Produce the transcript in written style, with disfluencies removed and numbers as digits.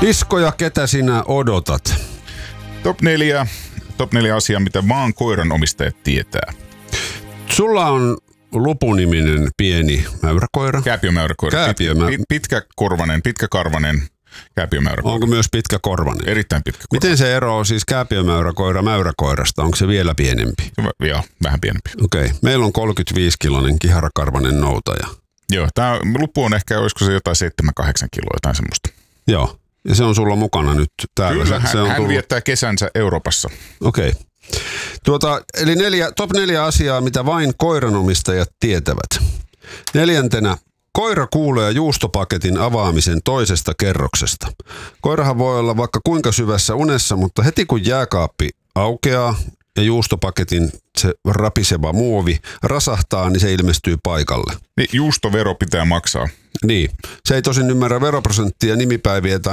Iskoja, ketä sinä odotat? Top 4 asiaa, mitä vaan koiranomistajat tietää. Sulla on Lupu-niminen pieni mäyräkoira. Kääpiömäyräkoira. Pitkäkarvanen kääpiömäyräkoira. Onko myös pitkäkorvainen? Erittäin pitkäkorvainen. Miten se eroaa siis kääpiömäyräkoira mäyräkoirasta? Onko se vielä pienempi? Joo, vähän pienempi. Okei. Meillä on 35-kiloinen kiharakarvanen noutaja. Joo, tämä Lupu on ehkä, olisiko se jotain 7-8 kiloa, jotain semmoista. Joo, ja se on sulla mukana nyt täällä. Kyllä, hän tullut... viettää kesänsä Euroopassa. Okei. Eli top 4 asiaa, mitä vain koiranomistajat tietävät. 4. Koira kuulee juustopaketin avaamisen toisesta kerroksesta. Koirahan voi olla vaikka kuinka syvässä unessa, mutta heti kun jääkaappi aukeaa ja juustopaketin se rapiseva muovi rasahtaa, niin se ilmestyy paikalle. Niin, juustovero pitää maksaa. Niin. Se ei tosin ymmärrä veroprosenttia, nimipäiviä tai